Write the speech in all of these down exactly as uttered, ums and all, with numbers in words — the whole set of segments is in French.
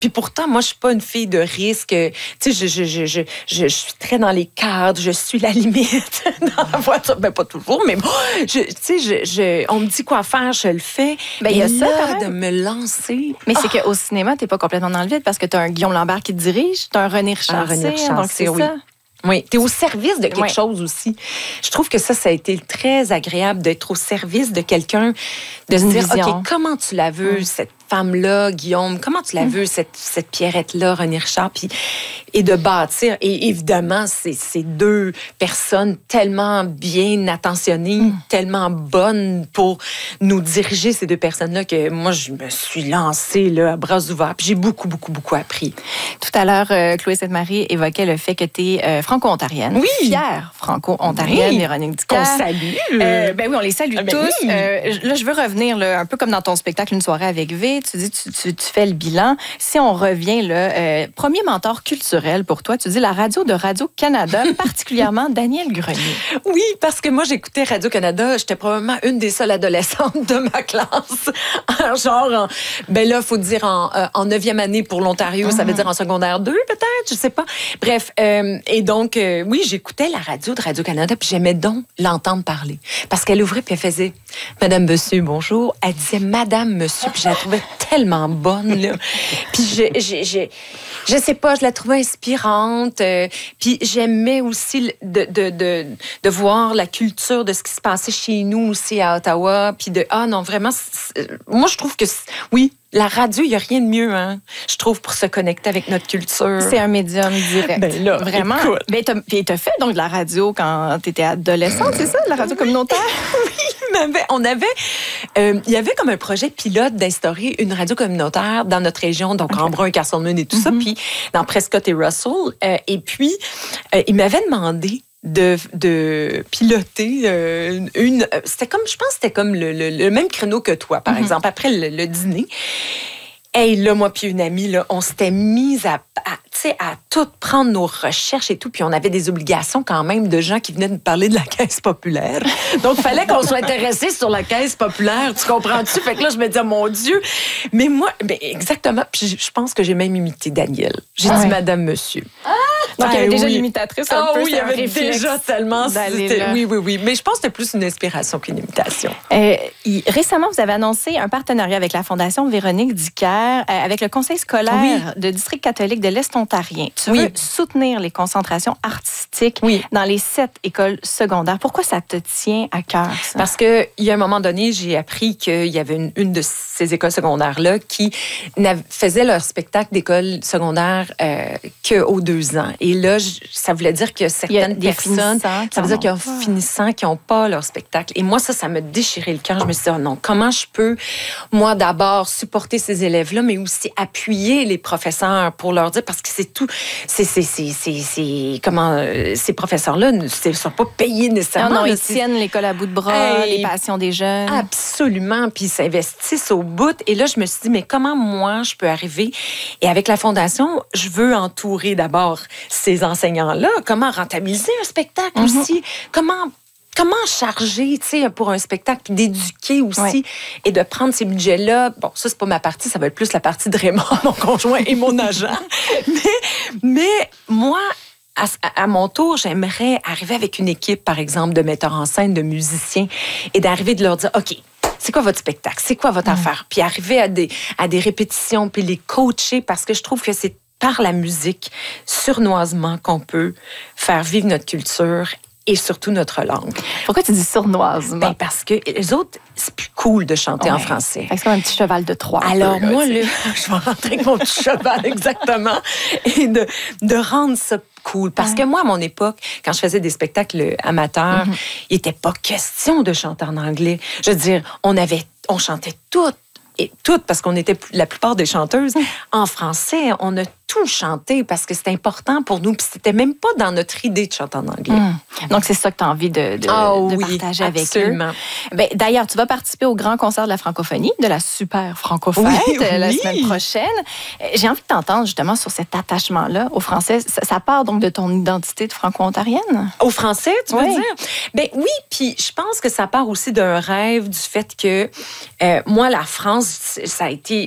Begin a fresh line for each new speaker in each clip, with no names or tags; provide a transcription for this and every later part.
Puis pourtant, moi, je suis pas une fille de risque. Tu sais, je, je, je, je, je, je suis très dans les cadres, je suis la limite dans la voiture. Ben, pas toujours, mais bon, je, tu sais, je, je, on me dit quoi faire, je le fais.
Ben, il y a ça,
là, de me lancer.
Mais
oh.
c'est qu'au cinéma, t'es pas complètement dans le vide parce que t'as un Guillaume Lambert qui te dirige, t'as un René Richard.
Un René Richard,
donc c'est
oui.
ça.
Oui, tu es au service de quelque
ouais.
chose aussi. Je trouve que ça, ça a été très agréable d'être au service de quelqu'un, de se dire,
vision.
OK, comment tu la veux, mm. cette femme-là, Guillaume, comment tu la veux, mm. cette, cette Pierrette-là, René Richard, puis, et de bâtir. Et évidemment, c'est ces deux personnes tellement bien attentionnées, mm. tellement bonnes pour nous diriger, ces deux personnes-là, que moi, je me suis lancée là, à bras ouverts. Puis j'ai beaucoup, beaucoup, beaucoup appris.
Tout à l'heure, euh, Chloé Sainte-Marie évoquait le fait que tu es euh, franco-ontarienne.
Oui.
Fière franco-ontarienne,
oui.
Véronique Dicker.
On salue.
Euh, ben oui, on les salue
ah ben
tous.
Oui.
Euh, là, je veux revenir là, un peu comme dans ton spectacle Une soirée avec V. Tu dis, tu, tu, tu fais le bilan. Si on revient, là, euh, premier mentor culturel pour toi, tu dis la radio de Radio-Canada, particulièrement Daniel Grenier.
Oui, parce que moi, j'écoutais Radio-Canada. J'étais probablement une des seules adolescentes de ma classe. Genre, en, ben là, il faut dire en, euh, en neuvième année pour l'Ontario, mm-hmm. ça veut dire en secondaire deux, peut-être, je sais pas. Bref, euh, et donc, euh, oui, j'écoutais la radio de Radio-Canada, puis j'aimais donc l'entendre parler. Parce qu'elle ouvrait, puis elle faisait « Madame, Monsieur, bonjour ». Elle disait « Madame, Monsieur », puis je la trouvais tellement bonne, là. Puis je, je, je, je sais pas, je la trouvais inspirante. Euh, puis j'aimais aussi de, de, de, de voir la culture de ce qui se passait chez nous aussi à Ottawa. Puis de, ah non, vraiment, moi, je trouve que, oui, la radio, il n'y a rien de mieux, hein, je trouve, pour se connecter avec notre culture.
C'est un médium direct.
Ben là,
vraiment.
Écoute.
Ben, t'as, t'as fait donc de la radio quand tu étais adolescente, c'est ça, de la radio communautaire?
Oui, mais on avait, euh, il y avait comme un projet pilote d'instaurer une radio communautaire dans notre région, donc okay. Embrun, Castlemaine et tout mm-hmm. ça, puis dans Prescott et Russell. Euh, et puis, euh, il m'avait demandé de, de piloter euh, une... C'était comme, je pense que c'était comme le, le, le même créneau que toi, par mm-hmm. exemple, après le, le dîner. Hey, là, moi puis une amie, là, on s'était mis à, à, à tout prendre nos recherches et tout, puis on avait des obligations quand même de gens qui venaient nous parler de la Caisse populaire. Donc, il fallait qu'on soit intéressés sur la Caisse populaire, tu comprends-tu? Fait que là, je me disais, mon Dieu! Mais moi, ben, exactement, puis je pense que j'ai même imité Daniel. J'ai ah dit, ouais. Madame, Monsieur. Ah!
Donc, il y avait
ah,
déjà
oui.
l'imitatrice un
ah,
peu.
Oui, il y avait déjà tellement... Oui, oui, oui. Mais je pense que c'était plus une inspiration qu'une imitation.
Euh, il, récemment, vous avez annoncé un partenariat avec la Fondation Véronique Dicker, euh, avec le Conseil scolaire oui. de district catholique de l'Est ontarien. Tu oui. veux soutenir les concentrations artistiques oui. dans les sept écoles secondaires. Pourquoi ça te tient à cœur, ça?
Parce qu'il y a un moment donné, j'ai appris qu'il y avait une, une de ces écoles secondaires-là qui faisait leur spectacle d'école secondaire euh, qu'aux deux ans. Et là, ça voulait dire que certaines personnes, ça veut dire qu'il y a des finissants qui n'ont pas leur spectacle. Et moi, ça, ça me déchirait le cœur. Je me suis dit, oh non, comment je peux, moi, d'abord, supporter ces élèves-là, mais aussi appuyer les professeurs pour leur dire, parce que c'est tout, c'est, c'est, c'est, c'est, c'est comment, euh, ces professeurs-là ne sont pas payés nécessairement.
Non, non,
là,
ils tiennent l'école à bout de bras, hey, les passions des jeunes.
Absolument, puis ils s'investissent au bout. Et là, je me suis dit, mais comment moi, je peux arriver? Et avec la Fondation, je veux entourer d'abord ces enseignants-là. Comment rentabiliser un spectacle mm-hmm. aussi? Comment... Comment charger, tu sais, pour un spectacle, puis d'éduquer aussi ouais. et de prendre ces budgets-là. Bon, ça, c'est pas ma partie, ça va être plus la partie de Raymond, mon conjoint et mon agent. mais, mais moi, à, à mon tour, j'aimerais arriver avec une équipe, par exemple, de metteurs en scène, de musiciens, et d'arriver de leur dire, OK, c'est quoi votre spectacle? C'est quoi votre mmh. affaire? Puis arriver à des, à des répétitions, puis les coacher, parce que je trouve que c'est par la musique, sournoisement, qu'on peut faire vivre notre culture et surtout notre langue.
Pourquoi tu dis sournoisement?
Ben parce que les autres, c'est plus cool de chanter ouais. en français.
C'est comme un petit cheval de Troie.
Alors
peu,
moi,
là,
là, je vais rentrer avec mon petit cheval, exactement, et de, de rendre ça cool. Parce ouais. que moi, à mon époque, quand je faisais des spectacles amateurs, mm-hmm. il n'était pas question de chanter en anglais. Je veux dire, on avait, on chantait toutes. Et toutes, parce qu'on était la plupart des chanteuses, en français, on a tout chanté parce que c'était important pour nous. Puis c'était même pas dans notre idée de chanter en anglais. Mmh.
Donc, c'est ça que tu as envie de, de,
oh,
de
oui,
partager
absolument.
avec eux. Ben, d'ailleurs, tu vas participer au grand concert de la francophonie, de la super francofête, oui, oui. la semaine prochaine. J'ai envie de t'entendre justement sur cet attachement-là au français. Ça, ça part donc de ton identité de franco-ontarienne? Au
français, tu
oui.
veux dire? Ben oui, puis je pense que ça part aussi d'un rêve du fait que euh, moi, la France, ça a été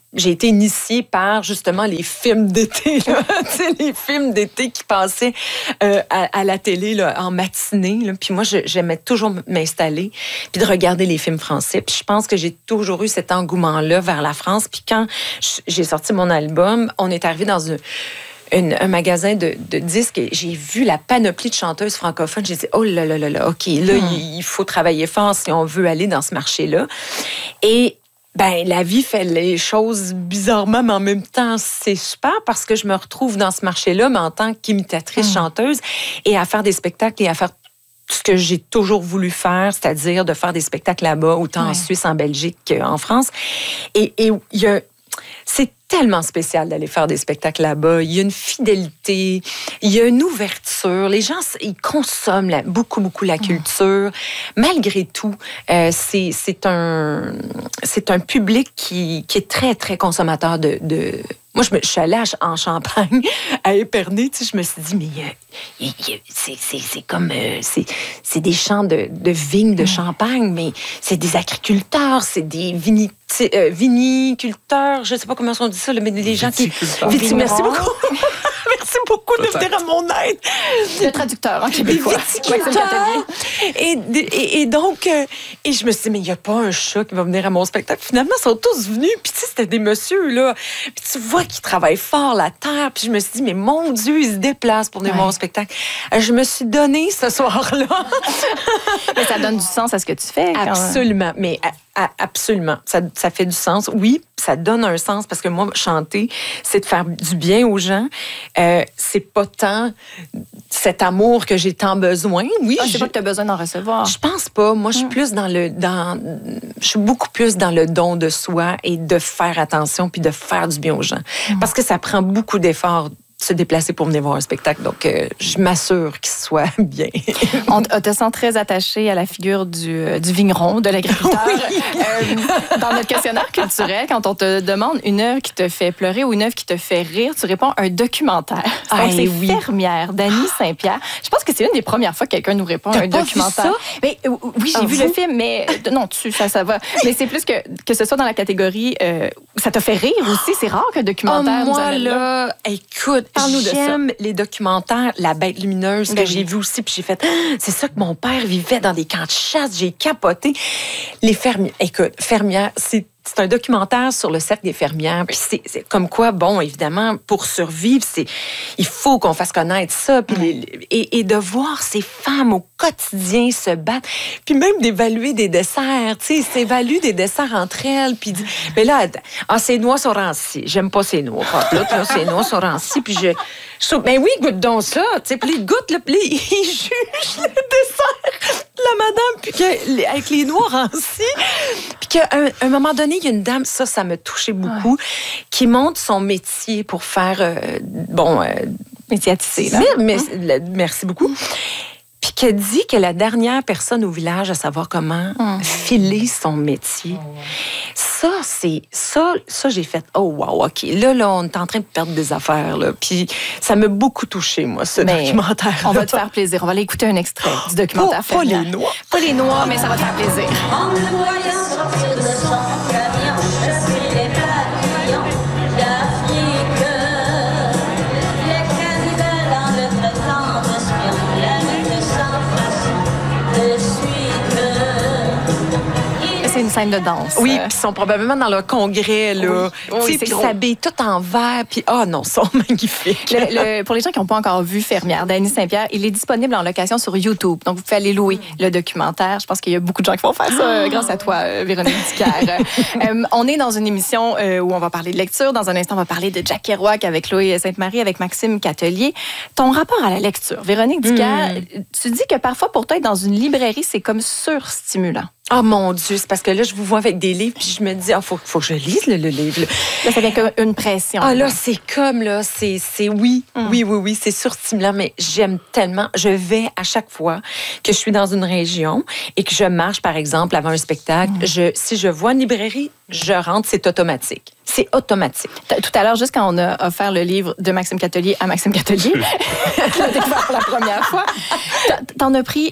j'ai été initiée par, justement, les films d'été, là. Tu sais, les films d'été qui passaient euh, à, à la télé, là, en matinée, là. Puis moi, je, j'aimais toujours m'installer puis de regarder les films français. Puis je pense que j'ai toujours eu cet engouement-là vers la France. Puis quand j'ai sorti mon album, on est arrivé dans une... Une, un magasin de, de disques et j'ai vu la panoplie de chanteuses francophones. J'ai dit, oh là là là là, OK, là, mmh. il, il faut travailler fort si on veut aller dans ce marché-là. Et ben la vie fait les choses bizarrement, mais en même temps, c'est super parce que je me retrouve dans ce marché-là, mais en tant qu'imitatrice, mmh. chanteuse, et à faire des spectacles et à faire ce que j'ai toujours voulu faire, c'est-à-dire de faire des spectacles là-bas, autant ouais. en Suisse, en Belgique qu'en France. Et il y a... C'est tellement spécial d'aller faire des spectacles là-bas. Il y a une fidélité, il y a une ouverture. Les gens, ils consomment la, beaucoup, beaucoup la culture. Malgré tout, euh, c'est, c'est, un, c'est un public qui, qui est très, très consommateur de... de... Moi, je, me, je suis allée en Champagne, à Épernay, tu sais, je me suis dit, mais euh, c'est, c'est, c'est comme... Euh, c'est, c'est des champs de, de vignes de Champagne, mais c'est des agriculteurs, c'est des vini, euh, viniculteurs, je ne sais pas comment on dit ça, mais les gens qui... Viti, merci beaucoup. Merci beaucoup de venir à mon aide.
Le traducteur en québécois.
Et, et, et donc, euh, et je me suis dit, mais il n'y a pas un chat qui va venir à mon spectacle. Finalement, ils sont tous venus. Puis tu sais, c'était des messieurs, là. Puis tu vois qu'ils travaillent fort la terre. Puis je me suis dit, mais mon Dieu, ils se déplacent pour venir ouais. à mon spectacle. Je me suis donnée ce soir-là.
Mais ça donne du sens à ce que tu fais. Quand
Absolument.
même.
Mais absolument. Ça, ça fait du sens. Oui, ça donne un sens parce que moi, chanter, c'est de faire du bien aux gens. Euh, c'est pas tant cet amour que j'ai tant besoin. Oui,
ah, je sais pas que tu as besoin d'en recevoir.
Je pense pas. Moi, je suis plus dans le... dans. Je suis beaucoup plus dans le don de soi et de faire attention puis de faire du bien aux gens. Mm. Parce que ça prend beaucoup d'efforts se déplacer pour venir voir un spectacle. Donc, euh, je m'assure qu'il soit bien.
On te sent très attachée à la figure du, du vigneron, de l'agriculteur. Oui. Euh, dans notre questionnaire culturel, quand on te demande une œuvre qui te fait pleurer ou une œuvre qui te fait rire, tu réponds un documentaire. Donc, ah, c'est oui. Fermière d'Annie Saint-Pierre. Je pense que c'est une des premières fois que quelqu'un nous répond T'as un pas documentaire. Vu ça? Mais, oui, j'ai ah, vu vous? le film, mais non, tu, ça, ça va. Mais c'est plus que, que ce soit dans la catégorie euh, ça te fait rire aussi. C'est rare qu'un documentaire
oh, moi, là, écoute, Parle-nous j'aime de ça. Les documentaires, La Bête lumineuse, que oui. j'ai vu aussi, puis j'ai fait, c'est ça que mon père vivait dans des camps de chasse, j'ai capoté. Les fermières, écoute, fermières, c'est C'est un documentaire sur le cercle des fermières. Puis c'est, c'est comme quoi, bon, évidemment, pour survivre, c'est, il faut qu'on fasse connaître ça. Puis les, et, et de voir ces femmes au quotidien se battre. Puis même d'évaluer des desserts. Tu sais, s'évaluent des desserts entre elles. Puis, mais là, ah, ces noix sont rancies. J'aime pas ces noix. Là, là, ces noix sont rancies. Puis je, je trouve, ben oui, goûte donc ça. Tu sais, puis les goûtent, là, puis ils jugent le dessert de la madame. Puis que, avec les noix rancies. Puis qu'à un, un moment donné, il y a une dame, ça, ça me touchait beaucoup, ouais. qui montre son métier pour faire, euh, bon... Euh,
métier à tisser, là.
Mais, mais, merci beaucoup. Puis qui dit que la dernière personne au village à savoir comment mmh. filer son métier. Oh, ouais. Ça, c'est... Ça, ça, j'ai fait, oh, wow, OK. Là, là, on est en train de perdre des affaires, là. Puis ça m'a beaucoup touché, moi, ce mais documentaire.
On va te faire plaisir. On va aller écouter un extrait du documentaire.
Pas, pas les noix.
Pas les noix, mais ça va te faire plaisir. En me voyant sortir de son camion, je suis les papillons d'Afrique. Les cannibales dans le traitant de spion, sans façon de suite. C'est une scène de danse.
Oui, puis ils sont probablement dans leur congrès, là. Oui, oui, puis ils s'habillent tout en vert, puis ah oh, non, ils sont magnifiques.
Le, le, pour les gens qui n'ont pas encore vu Fermière d'Annie Saint-Pierre, il est disponible en location sur YouTube. Donc, vous pouvez aller louer le documentaire. Je pense qu'il y a beaucoup de gens qui vont faire ça oh. grâce à toi, Véronique Dicker. euh, on est dans une émission euh, où on va parler de lecture. Dans un instant, on va parler de Jack Kerouac avec Chloé Sainte-Marie, avec Maxime Catelier. Ton rapport à la lecture, Véronique Dicker, mm. tu dis que parfois, pour toi, être dans une librairie, c'est comme surstimulant.
Oh mon Dieu, c'est parce que là, je vous vois avec des livres, puis je me dis, il oh, faut, faut que je lise le, le livre.
Là, ça vient comme une pression.
Ah là, là. c'est comme, là, c'est, c'est oui, mm. oui, oui, oui, c'est surstimulant, mais j'aime tellement. Je vais à chaque fois que je suis dans une région et que je marche, par exemple, avant un spectacle, mm. je, si je vois une librairie, je rentre, c'est automatique. C'est automatique.
Tout à l'heure, juste quand on a offert le livre de Maxime Catelier à Maxime Catelier, je l'ai découvert pour la première fois, t'en as pris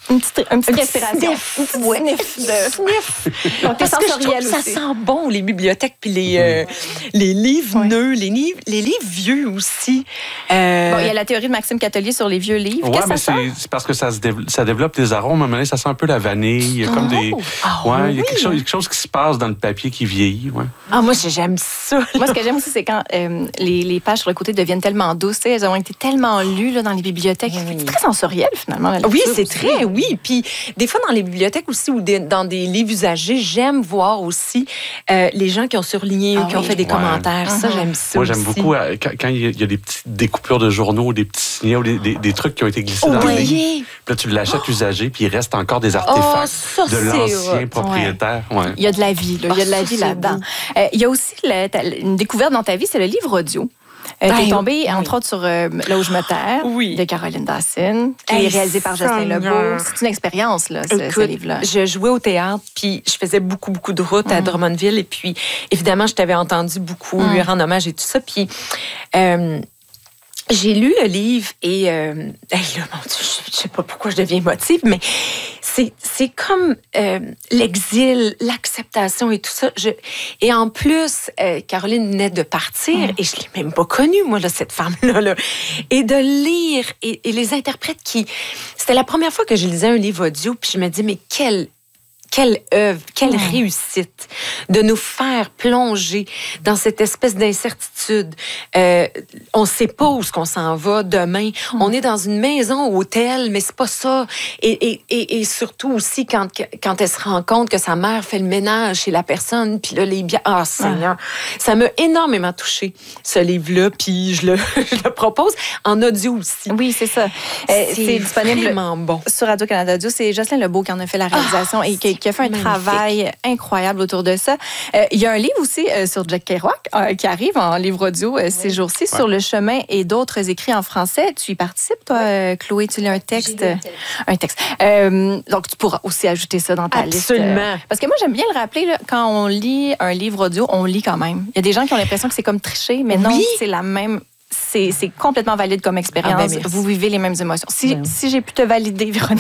Une petite, une petite
Un
respiration.
sniff.
Une petite
Ouais.
sniff de...
Sniff.
Donc,
Parce que je trouve que ça
aussi.
sent bon, les bibliothèques, puis les, euh, les livres
Ouais.
neufs, les livres, les livres vieux aussi. Euh,
Bon, il y a la théorie de Maxime Catelier sur les vieux livres.
Ouais,
Qu'est-ce que
mais
ça sent?
c'est c'est parce que ça, se dév- ça développe des arômes. À un moment donné, ça sent un peu la vanille. Il y a comme des.
Ah
ouais, il y a
oui.
quelque chose, quelque chose qui se passe dans le papier qui vieillit. Ouais.
Ah, moi, j'aime ça.
Moi, ce que j'aime aussi, c'est quand euh, les, les pages sur le côté deviennent tellement douces. Tu sais, elles ont été tellement lues là, dans les bibliothèques.
Oui.
C'est très sensoriel, finalement. la
Oui,
lecture
c'est
aussi.
très, oui. Puis des fois, dans les bibliothèques aussi ou des- dans des livres usagés, j'aime voir aussi euh, les gens qui ont surligné
Ah
ou qui ont
oui.
fait des
Ouais.
commentaires. Ça,
Mhm.
j'aime ça
Moi, j'aime
aussi.
beaucoup euh, quand, quand il y a- il y a des petites découpures de journaux, des petits signaux, des, des, des trucs qui ont été glissés dans le
Oui.
livre. Puis là, tu l'achètes usagé, puis il reste encore des
Oh,
artefacts
ça,
de
c'est
l'ancien
hot.
propriétaire. Ouais.
Il y a de la vie, là. Il y a de la
Ah,
vie
ça, c'est
là-dedans.
beau.
Euh, il y a aussi le- ta- une découverte dans ta vie, c'est le livre audio. Euh,
Ben,
T'es tombée,
oui.
entre autres, sur euh, Là où je me terre,
Oui.
de Caroline Dacine, qui
Hey,
est réalisé par Jocelyn
Seigneur.
Lebeau. C'est une expérience, là, ce, ce
Écoute,
livre-là.
je jouais au théâtre, puis je faisais beaucoup, beaucoup de routes à Drummondville. Et puis, évidemment, je t'avais entendu beaucoup,
Mm.
lui rendre hommage et tout ça. Puis, euh, j'ai lu le livre et, euh, hey, là, mon Dieu, je, je sais pas pourquoi je deviens émotive, mais c'est, c'est comme euh, l'exil, l'acceptation et tout ça. Je, et en plus, euh, Caroline venait de partir
Mm.
et je l'ai même pas connue, moi, là, cette femme-là. Là. Et de lire et, et les interprètes qui... C'était la première fois que je lisais un livre audio, puis je me dis, mais quelle... Quelle œuvre, quelle
Mm.
réussite de nous faire plonger dans cette espèce d'incertitude. Euh, on ne sait pas où est-ce qu'on s'en va demain.
Mm.
On est dans une maison, hôtel, mais c'est pas ça. Et, et, et, et surtout aussi quand, quand elle se rend compte que sa mère fait le ménage chez la personne, puis là, les biens... Ah, Seigneur! Ça m'a énormément touchée, ce livre-là, puis je le, je le propose en audio aussi.
Oui, c'est ça. Euh,
C'est
c'est disponible
vraiment bon.
sur Radio-Canada Audio. C'est Jocelyn Lebeau qui en a fait la réalisation
Ah,
et qui, qui a fait un
magnifique.
travail incroyable autour de ça. Euh, il y a un livre aussi euh, sur Jack Kerouac euh, qui arrive en livre audio euh, ces jours-ci,
Ouais.
Sur le chemin et d'autres écrits en français. Tu y participes, toi, euh, Chloé? Tu lis un texte?
J'ai lu un texte.
Un texte. Euh, donc, tu pourras aussi ajouter ça dans ta liste.
Absolument.
euh, parce que moi, j'aime bien le rappeler, là, quand on lit un livre audio, on lit quand même. Il y a des gens qui ont l'impression que c'est comme tricher, mais non,
Oui.
c'est la même... C'est, c'est complètement valide comme expérience.
Ah ben, merci.
Vous vivez les mêmes émotions. Si,
Ben.
si j'ai pu te valider, Véronique,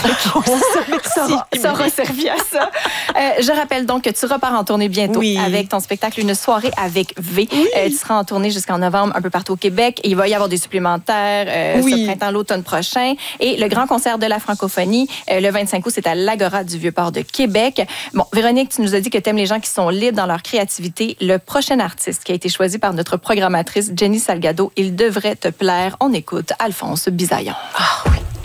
ça aura, ça aura servi à ça. Euh, je rappelle donc que tu repars en tournée bientôt
Oui.
avec ton spectacle Une soirée avec V. Euh, tu seras en tournée jusqu'en novembre un peu partout au Québec. Il va y avoir des supplémentaires euh,
Oui.
ce printemps, l'automne prochain. Et le grand concert de la francophonie, euh, le vingt-cinq août, c'est à l'Agora du Vieux-Port de Québec. Bon, Véronique, tu nous as dit que tu aimes les gens qui sont libres dans leur créativité. Le prochain artiste qui a été choisi par notre programmatrice, Jenny Salgado, il devrait te plaire. On écoute Alphonse Bisaillon.
Ah oui.